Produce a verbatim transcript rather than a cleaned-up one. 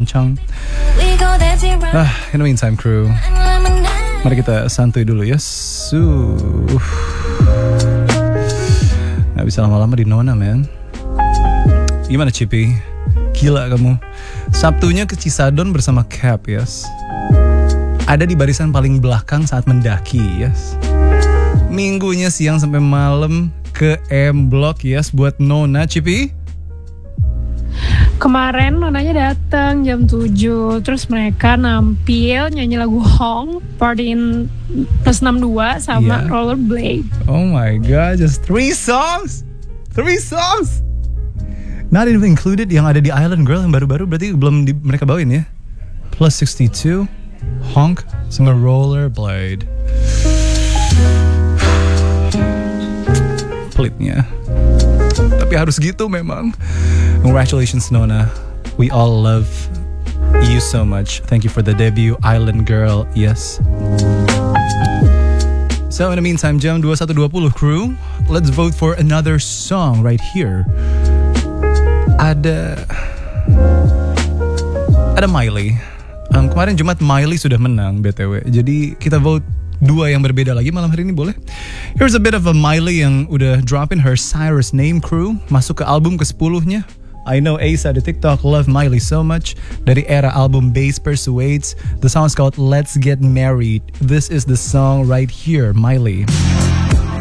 kencang. Ah, in the meantime crew, mari kita santuy dulu ya. Su, nggak bisa lama-lama di Nona man. Gimana Cipi? Gila kamu. Sabtunya ke Cisadon bersama Cap yes. Ada di barisan paling belakang saat mendaki yes. Minggunya siang sampai malam ke M Block yes buat Nona Cipi. Kemarin Nonanya datang jam tujuh, terus mereka nampil nyanyi lagu Hong, Party plus enam puluh dua sama yeah. Rollerblade. Oh my god, just three songs? Three songs? Not even included yang ada di Island Girl yang baru-baru, berarti belum di, mereka bawain ya? Plus sixty-two, Honk sama Rollerblade. Pelitnya. Tapi harus gitu memang. Congratulations Nona. We all love you so much. Thank you for the debut Island Girl. Yes. So in the meantime, jam dua puluh satu dua puluh crew, let's vote for another song right here. Ada Ada Miley. Um, kemarin Jumat Miley sudah menang B T W. Jadi kita vote dua yang berbeda lagi malam hari ini boleh? Here's a bit of a Miley yang udah dropping her Cyrus Name crew, masuk ke album ke sepuluhnya. I know Asa di TikTok love Miley so much. Dari era album Bass Persuades, the song is called Let's Get Married. This is the song right here, Miley.